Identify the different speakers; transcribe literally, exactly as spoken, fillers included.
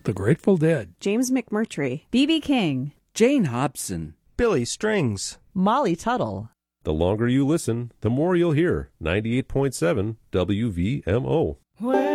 Speaker 1: The Grateful Dead,
Speaker 2: James McMurtry,
Speaker 3: B B King,
Speaker 4: Jane Hobson,
Speaker 5: Billy Strings,
Speaker 3: Molly Tuttle.
Speaker 6: The longer you listen, the more you'll hear. ninety-eight point seven W V M O.